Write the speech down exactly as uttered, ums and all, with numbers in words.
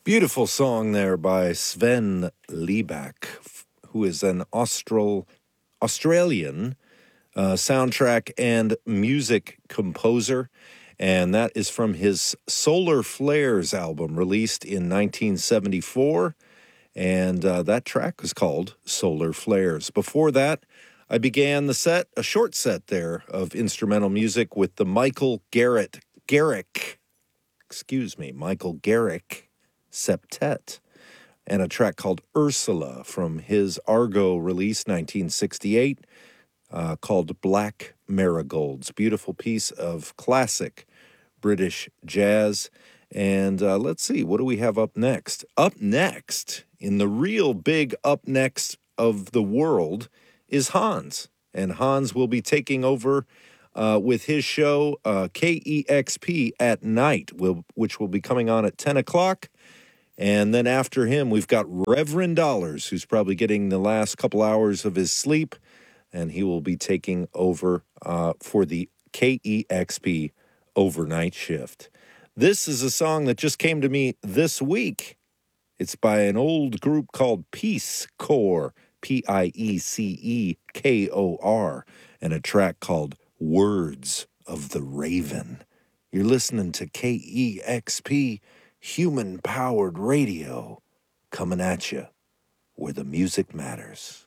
Beautiful song there by Sven Lieback, who is an Austral, Australian uh, soundtrack and music composer. And that is from his Solar Flares album released in nineteen seventy-four. And uh, that track was called Solar Flares. Before that, I began the set, a short set there of instrumental music with the Michael Garrett, Garrick, excuse me, Michael Garrick Septet, and a track called Ursula from his Argo release, nineteen sixty-eight, uh, called Black Marigolds. Beautiful piece of classic British jazz. And uh, let's see, what do we have up next? Up next, in the real big up next of the world, is Hans. And Hans will be taking over uh, with his show, uh, K E X P at Night, will, which will be coming on at ten o'clock. And then after him, we've got Reverend Dollars, who's probably getting the last couple hours of his sleep, and he will be taking over uh, for the K E X P overnight shift. This is a song that just came to me this week. It's by an old group called Peace Corps, P I E C E K O R, and a track called Words of the Raven. You're listening to K E X P, human-powered radio, coming at you where the music matters.